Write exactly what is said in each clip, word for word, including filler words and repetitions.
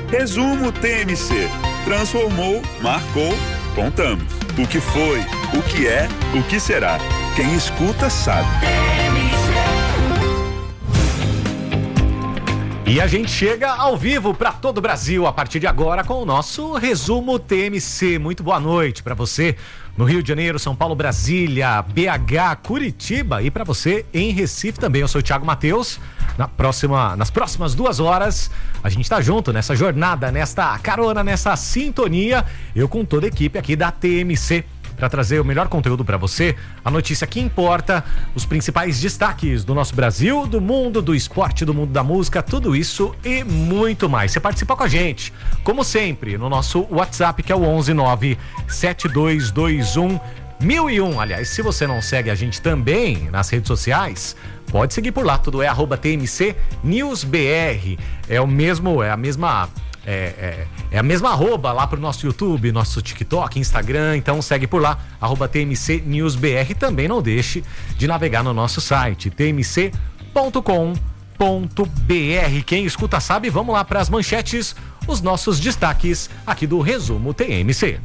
Resumo T M C. Transformou, marcou, contamos. O que foi, o que é, o que será. Quem escuta sabe. E a gente chega ao vivo para todo o Brasil a partir de agora com o nosso Resumo T M C. Muito boa noite para você no Rio de Janeiro, São Paulo, Brasília, B H, Curitiba e para você em Recife também. Eu sou o Thiago Matheus. Na próxima, nas próximas duas horas a gente tá junto nessa jornada, nesta carona, nessa sintonia. Eu com toda a equipe aqui da T M C. Para trazer o melhor conteúdo para você, a notícia que importa, os principais destaques do nosso Brasil, do mundo, do esporte, do mundo da música, tudo isso e muito mais. Você participa com a gente, como sempre, no nosso WhatsApp, que é o onze nove sete dois dois um mil e um. Aliás, se você não segue a gente também nas redes sociais, pode seguir por lá, tudo é arroba T M C News B R. É o mesmo, é a mesma... É, é, é a mesma arroba lá pro nosso YouTube, nosso TikTok, Instagram, então segue por lá, arroba T M C News B R. Também não deixe de navegar no nosso site, t m c ponto com ponto b r. Quem escuta sabe, vamos lá para as manchetes, os nossos destaques aqui do Resumo T M C.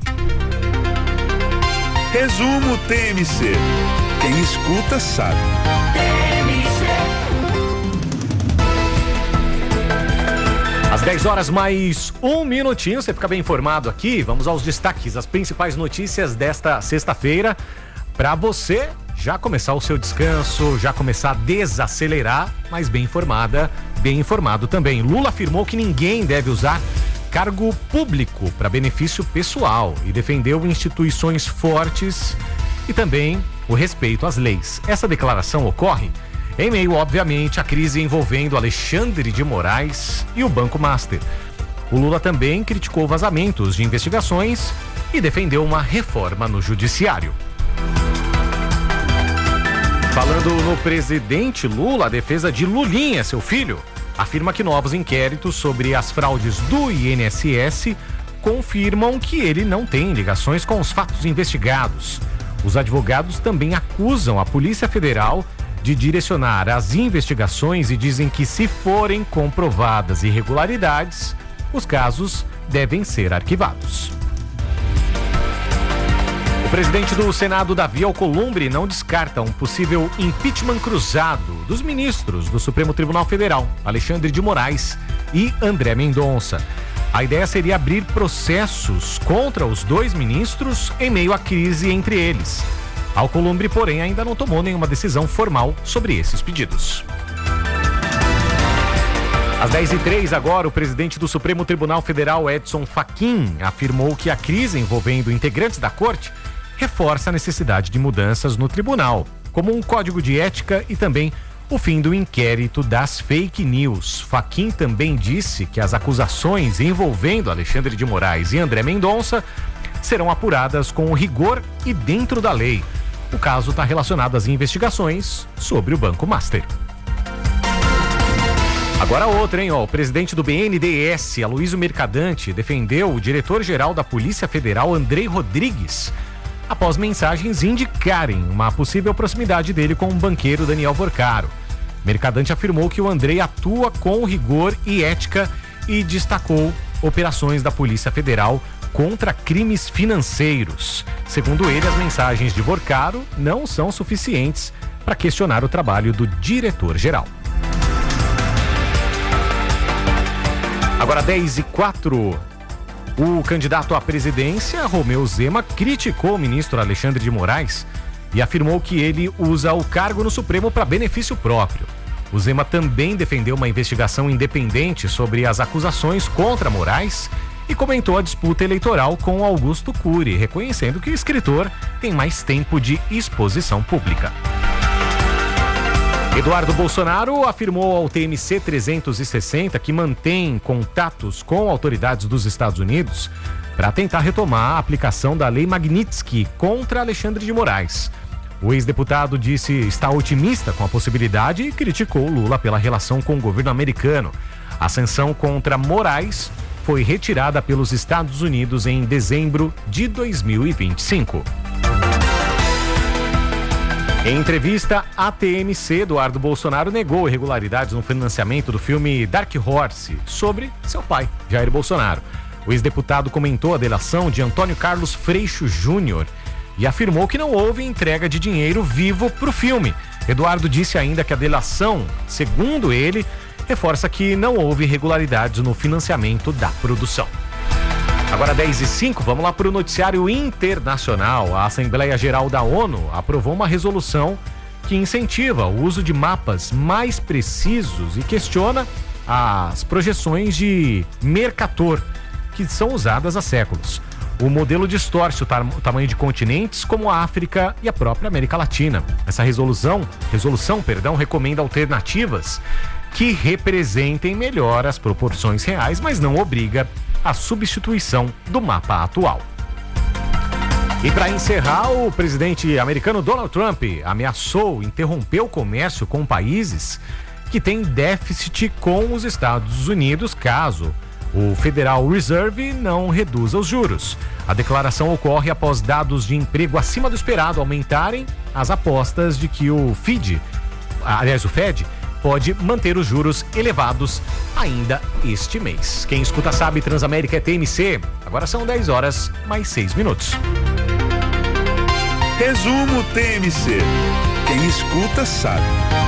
Resumo T M C. Quem escuta sabe. Às dez horas mais um minutinho, você fica bem informado aqui. Vamos aos destaques, as principais notícias desta sexta-feira, para você já começar o seu descanso, já começar a desacelerar, mas bem informada, bem informado também. Lula afirmou que ninguém deve usar cargo público para benefício pessoal e defendeu instituições fortes e também o respeito às leis. Essa declaração ocorre em meio, obviamente, à crise envolvendo Alexandre de Moraes e o Banco Master. O Lula também criticou vazamentos de investigações e defendeu uma reforma no judiciário. Falando no presidente Lula, a defesa de Lulinha, seu filho, afirma que novos inquéritos sobre as fraudes do I N S S confirmam que ele não tem ligações com os fatos investigados. Os advogados também acusam a Polícia Federal de direcionar as investigações e dizem que, se forem comprovadas irregularidades, os casos devem ser arquivados. O presidente do Senado, Davi Alcolumbre, não descarta um possível impeachment cruzado dos ministros do Supremo Tribunal Federal, Alexandre de Moraes e André Mendonça. A ideia seria abrir processos contra os dois ministros em meio à crise entre eles. Alcolumbre, porém, ainda não tomou nenhuma decisão formal sobre esses pedidos. Às dez e três agora, o presidente do Supremo Tribunal Federal, Edson Fachin, afirmou que a crise envolvendo integrantes da corte reforça a necessidade de mudanças no tribunal, como um código de ética e também o fim do inquérito das fake news. Fachin também disse que as acusações envolvendo Alexandre de Moraes e André Mendonça serão apuradas com rigor e dentro da lei. O caso está relacionado às investigações sobre o Banco Master. Agora outra, hein? Ó, o presidente do B N D E S, Aloysio Mercadante, defendeu o diretor-geral da Polícia Federal, Andrei Rodrigues, após mensagens indicarem uma possível proximidade dele com o banqueiro Daniel Porcaro. Mercadante afirmou que o Andrei atua com rigor e ética e destacou operações da Polícia Federal contra crimes financeiros. Segundo ele, as mensagens de Porcaro não são suficientes para questionar o trabalho do diretor-geral. Agora dez e quatro. O candidato à presidência, Romeu Zema, criticou o ministro Alexandre de Moraes e afirmou que ele usa o cargo no Supremo para benefício próprio. O Zema também defendeu uma investigação independente sobre as acusações contra Moraes e comentou a disputa eleitoral com Augusto Cury, reconhecendo que o escritor tem mais tempo de exposição pública. Eduardo Bolsonaro afirmou ao T M C trezentos e sessenta que mantém contatos com autoridades dos Estados Unidos para tentar retomar a aplicação da Lei Magnitsky contra Alexandre de Moraes. O ex-deputado disse estar otimista com a possibilidade e criticou Lula pela relação com o governo americano. A sanção contra Moraes foi retirada pelos Estados Unidos em dezembro de dois mil e vinte e cinco. Em entrevista à T M C, Eduardo Bolsonaro negou irregularidades no financiamento do filme Dark Horse, sobre seu pai, Jair Bolsonaro. O ex-deputado comentou a delação de Antônio Carlos Freixo Júnior e afirmou que não houve entrega de dinheiro vivo para o filme. Eduardo disse ainda que a delação, segundo ele, reforça que não houve irregularidades no financiamento da produção. Agora dez e cinco, vamos lá para o noticiário internacional. A Assembleia Geral da ONU aprovou uma resolução que incentiva o uso de mapas mais precisos e questiona as projeções de Mercator, que são usadas há séculos. O modelo distorce o, tam- o tamanho de continentes como a África e a própria América Latina. Essa resolução, resolução, perdão, recomenda alternativas que representem melhor as proporções reais, mas não obriga a substituição do mapa atual. E para encerrar, o presidente americano Donald Trump ameaçou interromper o comércio com países que têm déficit com os Estados Unidos, caso o Federal Reserve não reduza os juros. A declaração ocorre após dados de emprego acima do esperado aumentarem as apostas de que o F E D, aliás, o Fed, pode manter os juros elevados ainda este mês. Quem escuta sabe, Transamérica é T M C. Agora são dez horas mais seis minutos. Resumo T M C. Quem escuta sabe.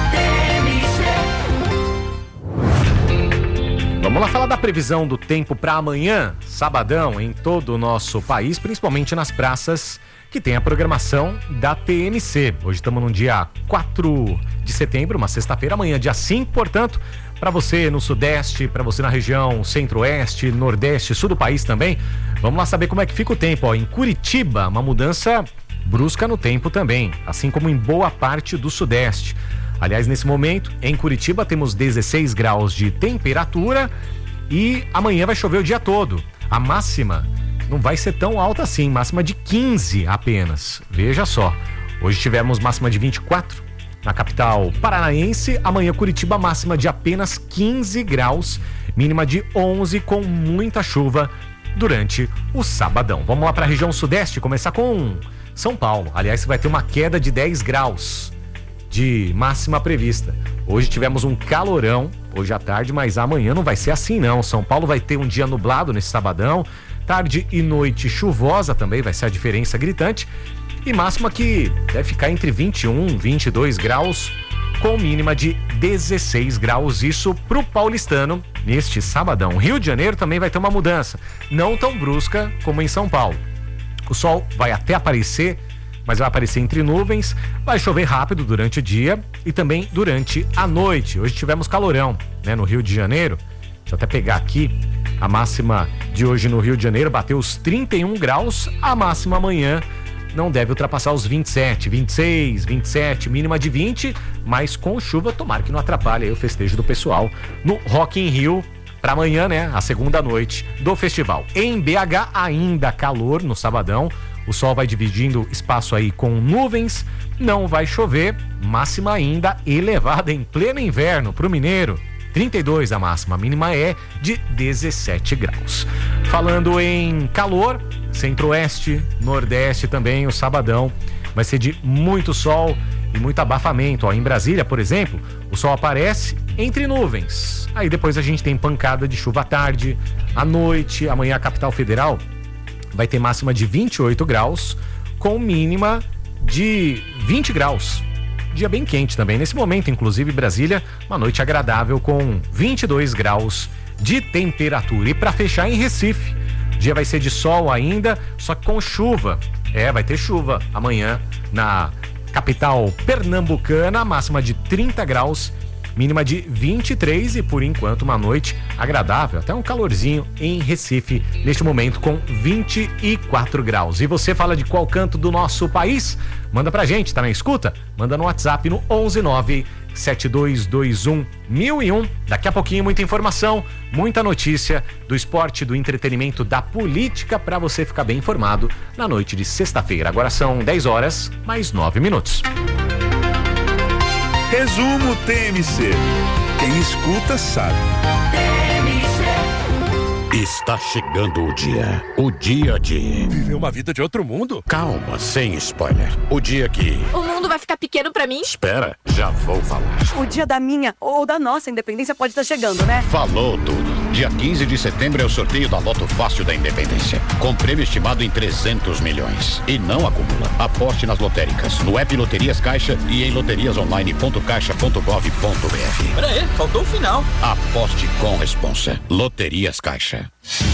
Vamos lá falar da previsão do tempo para amanhã, sabadão, em todo o nosso país, principalmente nas praças que tem a programação da T M C. Hoje estamos no dia quatro de setembro, uma sexta-feira, amanhã dia cinco, portanto, para você no sudeste, para você na região centro-oeste, nordeste, sul do país também, vamos lá saber como é que fica o tempo. Ó, em Curitiba, uma mudança brusca no tempo também, assim como em boa parte do sudeste. Aliás, nesse momento, em Curitiba, temos dezesseis graus de temperatura e amanhã vai chover o dia todo. A máxima não vai ser tão alta assim, máxima de quinze apenas. Veja só, hoje tivemos máxima de vinte e quatro na capital paranaense, amanhã Curitiba máxima de apenas quinze graus, mínima de onze com muita chuva durante o sabadão. Vamos lá para a região sudeste, começar com São Paulo. Aliás, vai ter uma queda de dez graus de máxima prevista. Hoje tivemos um calorão, hoje à tarde, mas amanhã não vai ser assim não. São Paulo vai ter um dia nublado nesse sabadão, tarde e noite chuvosa também, vai ser a diferença gritante, e máxima que deve ficar entre vinte e um e vinte e dois graus, com mínima de dezesseis graus, isso pro paulistano neste sabadão. Rio de Janeiro também vai ter uma mudança, não tão brusca como em São Paulo. O sol vai até aparecer, mas vai aparecer entre nuvens, vai chover rápido durante o dia e também durante a noite. Hoje tivemos calorão, né, no Rio de Janeiro. Deixa eu até pegar aqui, a máxima de hoje no Rio de Janeiro bateu os trinta e um graus, a máxima amanhã não deve ultrapassar os vinte e sete, vinte e seis, vinte e sete, mínima de vinte, mas com chuva, tomara que não atrapalhe aí o festejo do pessoal no Rock in Rio para amanhã, né, a segunda noite do festival. Em B H, ainda calor no sabadão, o sol vai dividindo espaço aí com nuvens, não vai chover, máxima ainda elevada em pleno inverno para o mineiro. trinta e dois a máxima, a mínima é de dezessete graus. Falando em calor, centro-oeste, nordeste também, o sabadão vai ser de muito sol e muito abafamento. Ó, em Brasília, por exemplo, o sol aparece entre nuvens. Aí depois a gente tem pancada de chuva à tarde, à noite. Amanhã a capital federal vai ter máxima de vinte e oito graus, com mínima de vinte graus. Dia bem quente também. Nesse momento, inclusive, Brasília, uma noite agradável com vinte e dois graus de temperatura. E para fechar, em Recife, o dia vai ser de sol ainda, só que com chuva. É, vai ter chuva amanhã na capital pernambucana, máxima de trinta graus, mínima de vinte e três e por enquanto uma noite agradável, até um calorzinho em Recife, neste momento com vinte e quatro graus. E você fala de qual canto do nosso país? Manda pra gente, tá na escuta? Manda no WhatsApp no onze nove sete dois dois um mil e um. Daqui a pouquinho muita informação, muita notícia do esporte, do entretenimento, da política, pra você ficar bem informado na noite de sexta-feira. Agora são dez horas mais nove minutos. Resumo T M C. Quem escuta sabe. Está chegando o dia. O dia de... Viver uma vida de outro mundo? Calma, sem spoiler. O dia que... O mundo vai ficar pequeno pra mim? Espera, já vou falar. O dia da minha ou da nossa independência pode estar chegando, né? Falou tudo. Dia quinze de setembro é o sorteio da Loto Fácil da Independência. Com prêmio estimado em trezentos milhões. E não acumula. Aposte nas lotéricas, no app Loterias Caixa e em loterias online ponto caixa ponto gov ponto br. Pera aí, faltou o final. Aposte com responsa. Loterias Caixa.